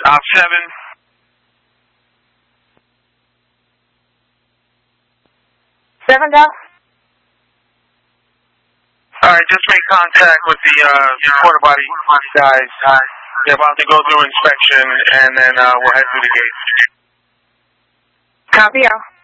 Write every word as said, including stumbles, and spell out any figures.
Op seven. Seven down. All right, just make contact with the uh, quarter body guys. They're about to go through inspection, and then uh, we'll head through the gate. Copy out.